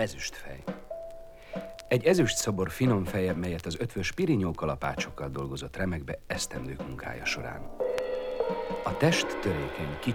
Ezüstfej. Egy ezüst szobor finom feje, melyet az ötvös pirinyó kalapácsokkal dolgozott remekbe esztendők munkája során. A test törékeny,